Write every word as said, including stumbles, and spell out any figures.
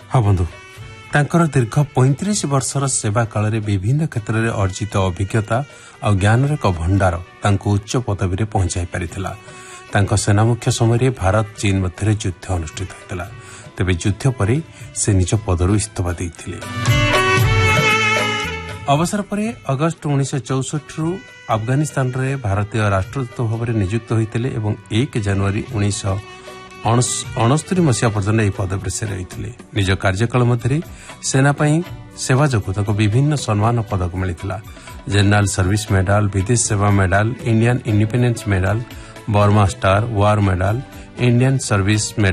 हाँ बंधु तांकर दीर्घ पैंतीस वर्षर सेवा काल रे विभिन्न क्षेत्र में अर्जित अभिज्ञता और ज्ञान एक भंडार तांको उच्च पदवी पहुंचाई पारिथिला। तांको सेना मुख्य समय भारत चीन मध्य युद्ध अनुष्ठित होता। तेबे युद्ध पर से निज पदरू इस्तीफा देइथिले। अवसर पर अगस्त उन्नीस चौसठ रु अफगानिस्तान रे भारतीय राष्ट्रदूत भाव में नियुक्त होते और एक जनवरी उन्नीस अणस्तरी मसीहा पर्यटन यह पदवी से रही। निज कार्यकाल मध्य सेनापाई सेवा जो विभिन्न सम्मान पदक मिलता। जनरल सर्विस मेडल, विदेश सेवा medal, Indian independence medal, Burma star, वार मेडल, इंडियन सर्विस मेडल